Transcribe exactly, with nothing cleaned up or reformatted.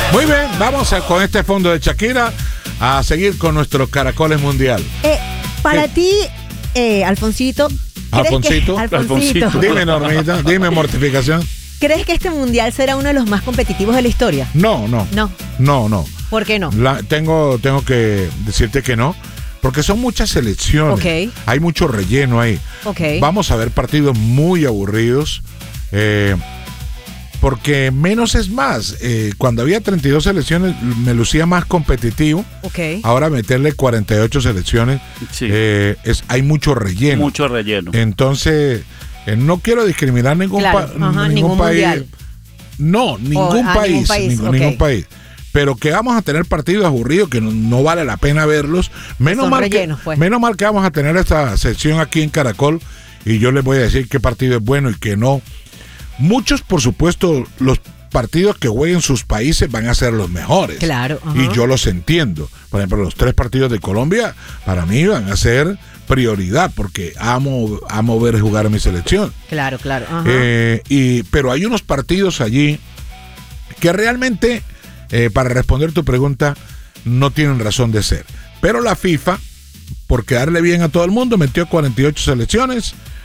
Muy bien, vamos a, con este fondo de Shakira a seguir con nuestros Caracoles Mundial. Eh, para eh. ti, eh, Alfonsito. Alfonsito. Que, Alfonsito. Alfonsito. Dime, Normita, dime, mortificación. ¿Crees que este mundial será uno de los más competitivos de la historia? No, no. No. No, no. ¿Por qué no? La, tengo, tengo que decirte que no, porque son muchas selecciones. Okay. Hay mucho relleno ahí. Okay. Vamos a ver partidos muy aburridos. Eh, porque menos es más. Eh, cuando había treinta y dos selecciones me lucía más competitivo. Okay. Ahora meterle cuarenta y ocho selecciones, Sí. eh, es, hay mucho relleno. Mucho relleno. Entonces, eh, no quiero discriminar ningún, claro. pa- Ajá, ningún, ningún país. mundial. No, ningún ah, país. ningún país, Ningún, okay. ningún país. Pero que vamos a tener partidos aburridos que no, no vale la pena verlos. Menos Son mal, rellenos, que, pues. menos mal que vamos a tener esta sección aquí en Caracol y yo les voy a decir qué partido es bueno y qué no. Muchos, por supuesto, los partidos que jueguen sus países van a ser los mejores. Claro. Ajá. Y yo los entiendo. Por ejemplo, los tres partidos de Colombia para mí van a ser prioridad porque amo, amo ver jugar a mi selección. Claro, claro. Ajá. Eh, y, pero hay unos partidos allí que realmente, eh, para responder tu pregunta, no tienen razón de ser. Pero la FIFA, por quedarle bien a todo el mundo, metió cuarenta y ocho selecciones